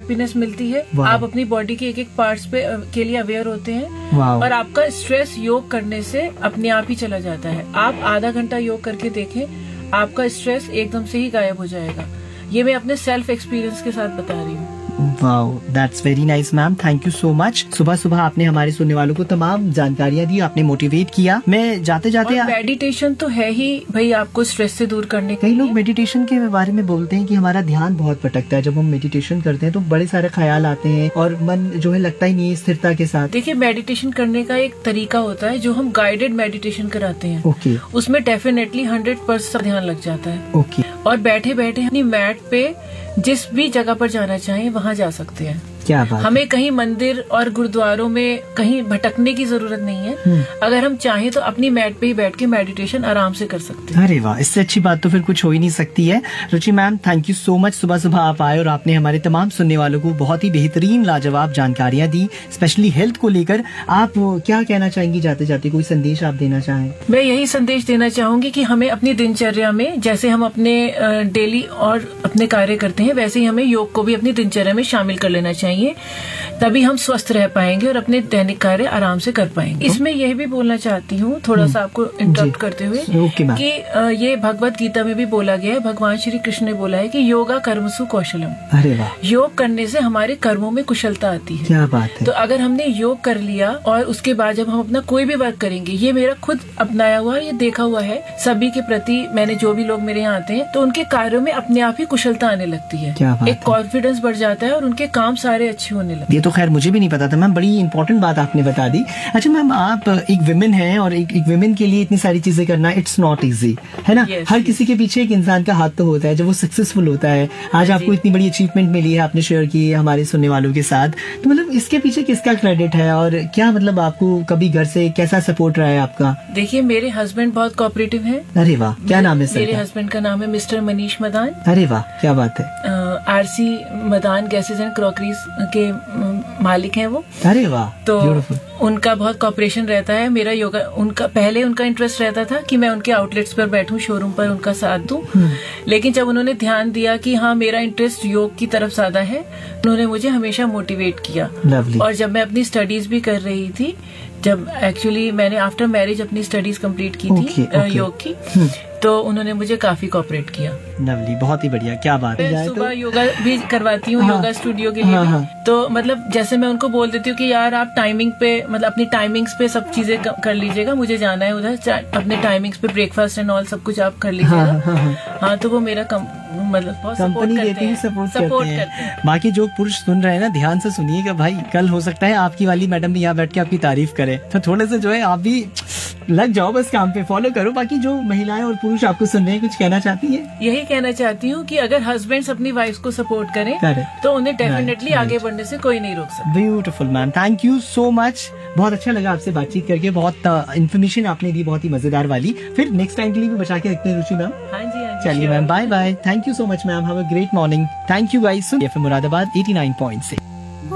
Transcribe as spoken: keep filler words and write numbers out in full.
Happiness मिलती है, आप अपनी बॉडी के एक एक पार्ट्स पे के लिए अवेयर होते हैं और आपका स्ट्रेस योग करने से अपने आप ही चला जाता है। आप आधा घंटा योग करके देखें, आपका स्ट्रेस एकदम से ही गायब हो जाएगा। ये मैं अपने सेल्फ एक्सपीरियंस के साथ बता रही हूँ। Wow, that's very nice ma'am, thank you so much. सुबह सुबह आपने हमारे सुनने वालों को तमाम जानकारियाँ दी, आपने मोटिवेट किया। मैं जाते जाते मेडिटेशन तो है ही भाई आपको स्ट्रेस से दूर करने के कई लोग मेडिटेशन के बारे में बोलते हैं कि हमारा ध्यान बहुत भटकता है। जब हम मेडिटेशन करते हैं तो बड़े सारे ख्याल आते हैं और मन जो है लगता ही नहीं है स्थिरता के साथ। देखिए, मेडिटेशन करने का एक तरीका होता है जो हम गाइडेड मेडिटेशन कराते हैं। ओके। उसमें डेफिनेटली हंड्रेड परसेंट ध्यान लग जाता है। ओके। और बैठे बैठे अपनी मैट पे जिस भी जगह पर जाना चाहें वहाँ जा सकते हैं। क्या बात हमें कहीं मंदिर और गुरुद्वारों में कहीं भटकने की जरूरत नहीं है। अगर हम चाहें तो अपनी मैट पे ही बैठ के मेडिटेशन आराम से कर सकते हैं। अरे वाह, इससे अच्छी बात तो फिर कुछ हो ही नहीं सकती है। रुचि ma'am, thank you so much. सुबह सुबह आप आए और आपने हमारे तमाम सुनने वालों को बहुत ही बेहतरीन लाजवाब जानकारियाँ दी, स्पेशली हेल्थ को लेकर। आप क्या कहना चाहेंगी जाते जाते, कोई संदेश आप देना चाहें? मैं यही संदेश देना चाहूंगी कि हमें अपनी दिनचर्या में, जैसे हम अपने डेली और अपने कार्य करते हैं, वैसे ही हमें योग को भी अपनी दिनचर्या में शामिल कर लेना चाहिए। तभी हम स्वस्थ रह पाएंगे और अपने दैनिक कार्य आराम से कर पाएंगे। इसमें यह भी बोलना चाहती हूँ, थोड़ा सा आपको इंटरप्ट करते हुए, कि ये भगवत गीता में भी बोला गया है, भगवान श्री कृष्ण ने बोला है कि योगा कर्मसु कौशलम। अरे वाह। योग करने से हमारे कर्मों में कुशलता आती है। क्या बात है। तो अगर हमने योग कर लिया और उसके बाद जब हम अपना कोई भी वर्क करेंगे, ये मेरा खुद अपनाया हुआ, ये देखा हुआ है सभी के प्रति, मैंने जो भी लोग मेरे यहाँ आते हैं तो उनके कार्यों में अपने आप ही कुशलता आने लगती है, एक कॉन्फिडेंस बढ़ जाता है और उनके काम सारे अच्छे होने लगते हैं। ये तो खैर मुझे भी नहीं पता था मैम, बड़ी इंपॉर्टेंट बात आपने बता दी। अच्छा मैम, आप एक विमेन हैं और एक, एक विमेन के लिए इतनी सारी चीजें करना, इट्स नॉट इजी, है ना। yes, हर yes. किसी के पीछे एक इंसान का हाथ तो होता है जब वो सक्सेसफुल होता है। आज आपको इतनी बड़ी अचीवमेंट मिली है, आपने शेयर की है हमारे सुनने वालों के साथ, तो मतलब इसके पीछे किसका क्रेडिट है और क्या मतलब आपको कभी घर से कैसा सपोर्ट रहा है आपका? देखिए, मेरे हस्बैंड बहुत कोऑपरेटिव हैं। अरे वाह, क्या नाम है सर? मेरे हस्बैंड का नाम है मिस्टर मनीष मदान। अरे वाह, क्या बात है। RC Madan gases and crockeries के मालिक हैं वो। अरे वाह, तो उनका बहुत कॉपरेशन रहता है। मेरा योगा, उनका पहले उनका इंटरेस्ट रहता था कि मैं उनके आउटलेट्स पर बैठूं, शोरूम पर उनका साथ दूं, लेकिन जब उन्होंने ध्यान दिया कि हाँ मेरा इंटरेस्ट योग की तरफ ज्यादा है, उन्होंने मुझे हमेशा मोटिवेट किया। Lovely. और जब मैं अपनी स्टडीज भी कर रही थी, जब एक्चुअली मैंने आफ्टर मैरिज अपनी स्टडीज कंप्लीट की okay, थी okay. योग की, तो उन्होंने मुझे काफी कोऑपरेट किया। लवली, बहुत ही बढ़िया, क्या बात है। मैं सुबह तो... योगा भी करवाती हूँ, हाँ, योगा स्टूडियो के लिए। हाँ, हाँ. तो मतलब जैसे मैं उनको बोल देती हूँ कि यार आप टाइमिंग पे, मतलब अपनी टाइमिंग्स पे सब चीजें कर लीजिएगा, मुझे जाना है उधर, अपने टाइमिंग्स पे ब्रेकफास्ट एंड ऑल सब कुछ आप कर लीजिएगा। हाँ, हाँ, हाँ. हाँ, तो वो मेरा कम, मतलब बहुत कंपनी देती है, सपोर्ट करते हैं। बाकी जो पुरुष सुन रहे हैं ना, ध्यान से सुनिएगा भाई, कल हो सकता है आपकी वाली मैडम भी यहाँ बैठ के आपकी तारीफ करे, तो थोड़े से जो है आप भी लग जाओ, बस काम पे फॉलो करो। बाकी जो महिलाएं और पुरुष आपको सुन रहे हैं, कुछ कहना चाहती है? यही कहना चाहती हूँ कि अगर हस्बैंड्स अपनी वाइफ को सपोर्ट करें तो उन्हें डेफिनेटली आगे बढ़ने से कोई नहीं रोक सकता। Beautiful ma'am, thank you so much. बहुत अच्छा लगा आपसे बातचीत करके, बहुत इन्फॉर्मेशन आपने दी, बहुत ही मजेदार वाली। फिर नेक्स्ट टाइम के लिए भी बचा के रखते हैं रुचि मैम। हाँ जी, हाँ चलिए ma'am, bye bye, thank you so much ma'am, have a great morning. Thank you guys. FM Moradabad eighty nine point six.